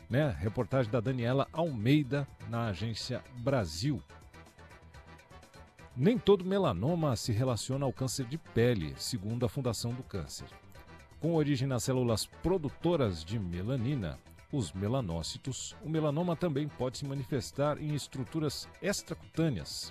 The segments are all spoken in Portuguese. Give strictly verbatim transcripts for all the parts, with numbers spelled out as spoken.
né? Reportagem da Daniela Almeida na Agência Brasil. Nem todo melanoma se relaciona ao câncer de pele, segundo a Fundação do Câncer. Com origem nas células produtoras de melanina, os melanócitos, o melanoma também pode se manifestar em estruturas extracutâneas,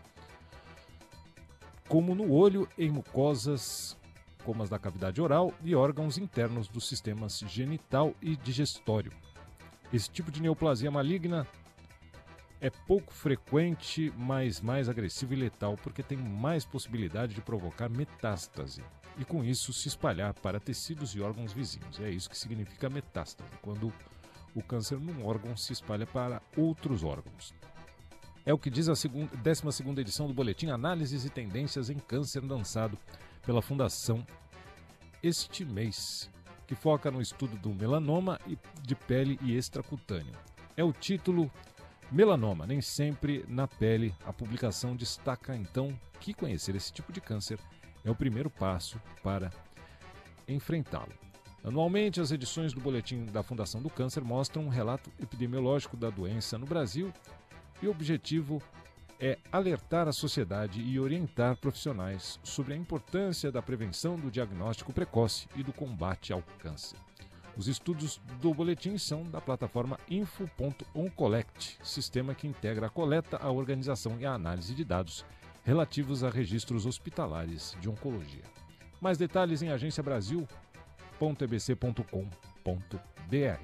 como no olho, em mucosas como as da cavidade oral e órgãos internos dos sistemas genital e digestório. Esse tipo de neoplasia maligna é pouco frequente, mas mais agressivo e letal, porque tem mais possibilidade de provocar metástase e, com isso, se espalhar para tecidos e órgãos vizinhos. É isso que significa metástase, quando o câncer num órgão se espalha para outros órgãos. É o que diz a segunda, décima segunda edição do boletim Análises e Tendências em Câncer, lançado pela Fundação este mês, que foca no estudo do melanoma de pele e extracutâneo. É o título Melanoma, nem sempre na pele. A publicação destaca, então, que conhecer esse tipo de câncer é o primeiro passo para enfrentá-lo. Anualmente, as edições do Boletim da Fundação do Câncer mostram um relato epidemiológico da doença no Brasil e o objetivo é alertar a sociedade e orientar profissionais sobre a importância da prevenção, do diagnóstico precoce e do combate ao câncer. Os estudos do boletim são da plataforma info ponto oncolect, sistema que integra a coleta, a organização e a análise de dados relativos a registros hospitalares de oncologia. Mais detalhes em agência brasil ponto e b c ponto com ponto b r.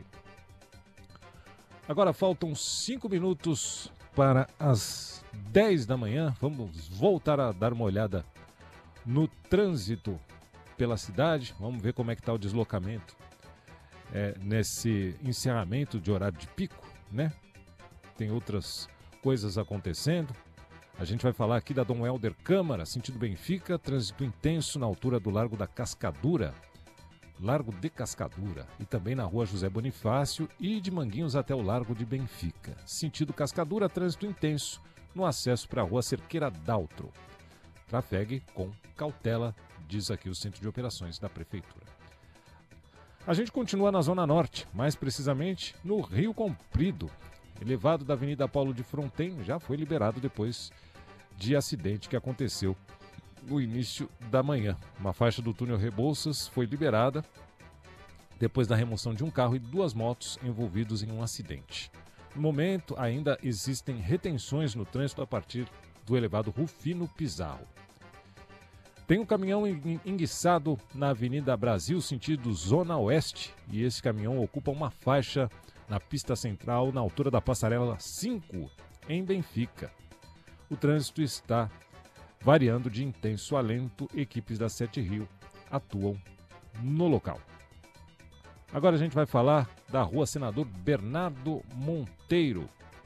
Agora faltam cinco minutos para as dez da manhã. Vamos voltar a dar uma olhada no trânsito pela cidade. Vamos ver como é que está o deslocamento é, nesse encerramento de horário de pico, né? Tem outras coisas acontecendo. A gente vai falar aqui da Dom Helder Câmara, sentido Benfica, trânsito intenso na altura do Largo da Cascadura, Largo de Cascadura, e também na Rua José Bonifácio e de Manguinhos até o Largo de Benfica. Sentido Cascadura, trânsito intenso no acesso para a Rua Cerqueira Daltro. Trafegue com cautela, diz aqui o Centro de Operações da Prefeitura. A gente continua na Zona Norte, mais precisamente no Rio Comprido. Elevado da Avenida Paulo de Fronten já foi liberado depois de acidente que aconteceu no início da manhã. Uma faixa do túnel Rebouças foi liberada depois da remoção de um carro e duas motos envolvidos em um acidente. No momento, ainda existem retenções no trânsito a partir do elevado Rufino Pizarro. Tem um caminhão enguiçado na Avenida Brasil, sentido Zona Oeste, e esse caminhão ocupa uma faixa na pista central, na altura da Passarela cinco, em Benfica. O trânsito está variando de intenso a lento. Equipes da Sete Rio atuam no local. Agora a gente vai falar da Rua Senador Bernardo Monteiro.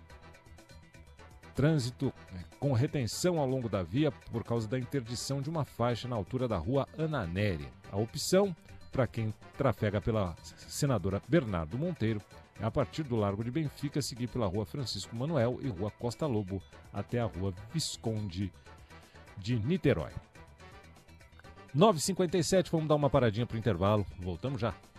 Trânsito com retenção ao longo da via por causa da interdição de uma faixa na altura da Rua Ana Nery. A opção para quem trafega pela Senadora Bernardo Monteiro é a partir do Largo de Benfica, seguir pela Rua Francisco Manuel e Rua Costa Lobo até a Rua Visconde de Niterói. nove e cinquenta e sete, vamos dar uma paradinha para o intervalo. Voltamos já.